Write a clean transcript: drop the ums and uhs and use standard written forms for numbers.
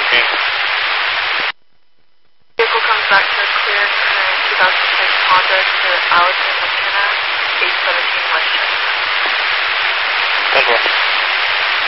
Okay. Vehicle comes back to a clear current 2006 Honda to Allison McKenna, 817 West Chestnut. 10-4.